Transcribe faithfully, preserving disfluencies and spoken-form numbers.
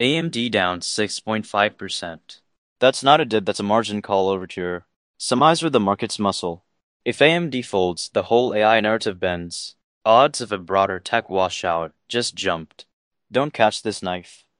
A M D down six point five percent. That's not a dip, that's a margin call overture. Some eyes are the market's muscle. If A M D folds, the whole A I narrative bends. Odds of a broader tech washout just jumped. Don't catch this knife.